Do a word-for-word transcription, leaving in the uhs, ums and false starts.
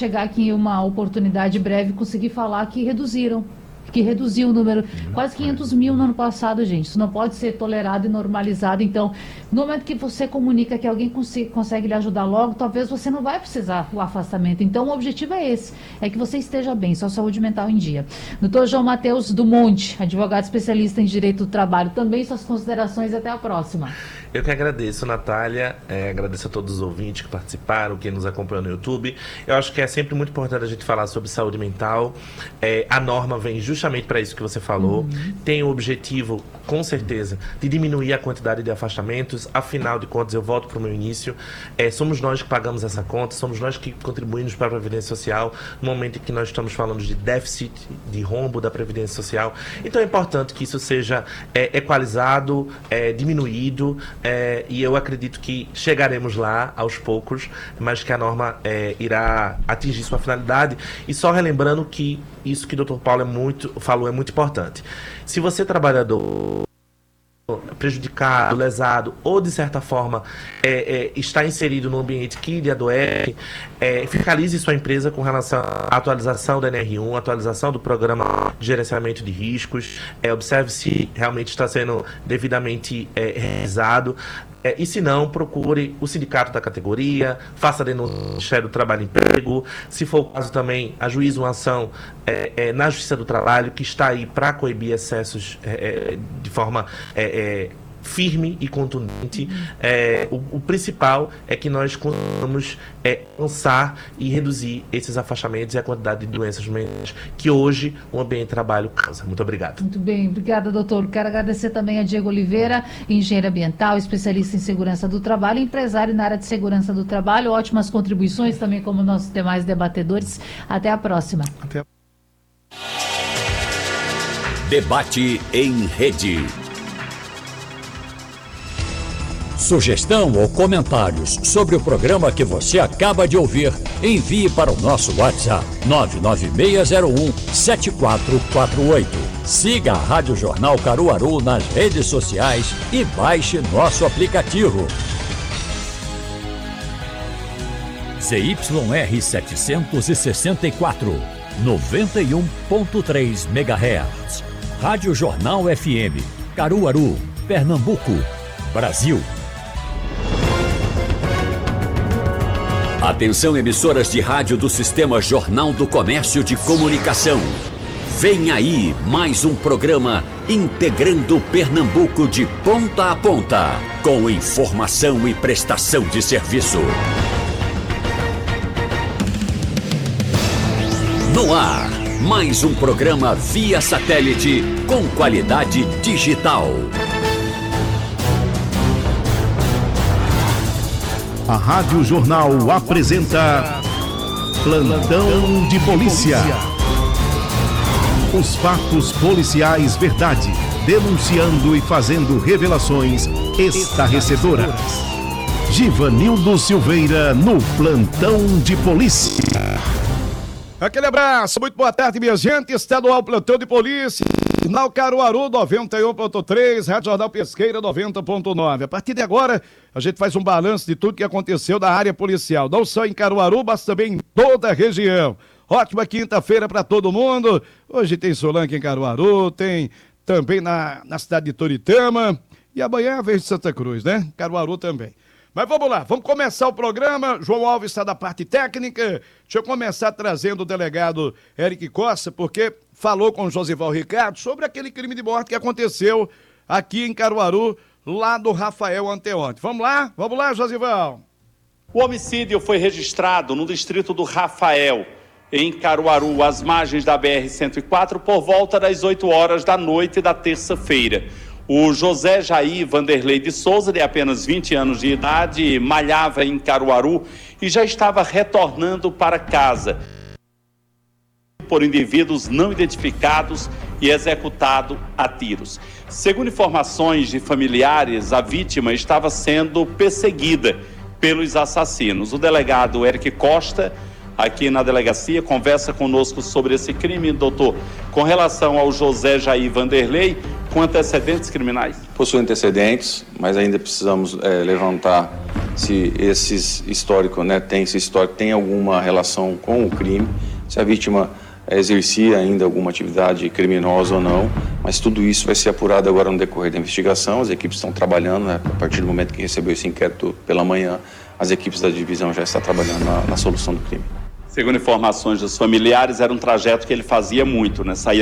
chegar aqui em uma oportunidade breve e conseguir falar que reduziram. Que reduziu o número, quase quinhentos mil no ano passado, gente. Isso não pode ser tolerado e normalizado. Então, no momento que você comunica que alguém consegue, consegue lhe ajudar logo, talvez você não vai precisar do afastamento. Então, o objetivo é esse, é que você esteja bem, sua saúde mental em dia. doutor João Matheus Dumont, advogado especialista em direito do trabalho, também suas considerações, até a próxima. Eu que agradeço, Natália, é, agradeço a todos os ouvintes que participaram, quem nos acompanhou no YouTube. Eu acho que é sempre muito importante a gente falar sobre saúde mental. É, a norma vem justamente para isso que você falou. Uhum. Tem o objetivo, com certeza, de diminuir a quantidade de afastamentos. Afinal de contas, eu volto para o meu início. É, somos nós que pagamos essa conta, somos nós que contribuímos para a Previdência Social no momento em que nós estamos falando de déficit, de rombo da Previdência Social. Então é importante que isso seja é, equalizado, é, diminuído. É, e eu acredito que chegaremos lá aos poucos, mas que a norma é, irá atingir sua finalidade. E só relembrando que isso que o doutor Paulo é muito, falou é muito importante. Se você, trabalhador prejudicado, lesado ou de certa forma é, é, está inserido no ambiente que lhe adoece, é, fiscalize sua empresa com relação à atualização da N R um, atualização do programa de gerenciamento de riscos, é, observe se realmente está sendo devidamente é, realizado. É, e se não, procure o sindicato da categoria, faça denúncia no Ministério do Trabalho e Emprego, se for o caso também, ajuize uma ação é, é, na Justiça do Trabalho, que está aí para coibir excessos é, é, de forma é, é, firme e contundente. É, o, o principal é que nós consigamos é, alcançar e reduzir esses afastamentos e a quantidade de doenças mentais que hoje o ambiente de trabalho causa. Muito obrigado. Muito bem, obrigada, doutor. Quero agradecer também a Diego Oliveira, engenheiro ambiental, especialista em segurança do trabalho, empresário na área de segurança do trabalho. Ótimas contribuições também, como nossos demais debatedores. Até a próxima. Até a... Debate em rede. Sugestão ou comentários sobre o programa que você acaba de ouvir, envie para o nosso WhatsApp nove nove seis zero um sete quatro quatro oito. Siga a Rádio Jornal Caruaru nas redes sociais e baixe nosso aplicativo. Z Y R setecentos e sessenta e quatro, noventa e um ponto três megahertz. Rádio Jornal F M, Caruaru, Pernambuco, Brasil. Atenção, emissoras de rádio do Sistema Jornal do Comércio de Comunicação. Vem aí mais um programa integrando Pernambuco de ponta a ponta, com informação e prestação de serviço. No ar, mais um programa via satélite com qualidade digital. A Rádio Jornal apresenta Plantão de Polícia. Os fatos policiais verdade, denunciando e fazendo revelações estarrecedoras. Givanildo Silveira no Plantão de Polícia. Aquele abraço, muito boa tarde, minha gente. Estadual Plantão de Polícia, Jornal Caruaru noventa e um ponto três, Rádio Jornal Pesqueira noventa ponto nove. A partir de agora, a gente faz um balanço de tudo que aconteceu na área policial, não só em Caruaru, mas também em toda a região. Ótima quinta-feira para todo mundo. Hoje tem Solange em Caruaru, tem também na, na cidade de Toritama, e amanhã é a vez de Santa Cruz, né? Caruaru também. Mas vamos lá, vamos começar o programa. João Alves está da parte técnica. Deixa eu começar trazendo o delegado Eric Costa, porque falou com o Josival Ricardo sobre aquele crime de morte que aconteceu aqui em Caruaru, lá do Rafael anteontem. Vamos lá? Vamos lá, Josival. O homicídio foi registrado no distrito do Rafael, em Caruaru, às margens da B R cento e quatro, por volta das oito horas da noite da terça-feira. O José Jair Vanderlei de Souza, de apenas vinte anos de idade, malhava em Caruaru e já estava retornando para casa por indivíduos não identificados e executado a tiros. Segundo informações de familiares, a vítima estava sendo perseguida pelos assassinos. O delegado Eric Costa, aqui na delegacia, conversa conosco sobre esse crime. Doutor, com relação ao José Jair Vanderlei, com antecedentes criminais? Possui antecedentes, mas ainda precisamos é, levantar se esses históricos, né, tem esse histórico, tem alguma relação com o crime, se a vítima exercia ainda alguma atividade criminosa ou não, mas tudo isso vai ser apurado agora no decorrer da investigação. As equipes estão trabalhando, né, a partir do momento que recebeu esse inquérito pela manhã, as equipes da divisão já estão trabalhando na, na solução do crime. Segundo informações dos familiares, era um trajeto que ele fazia muito, né? Saía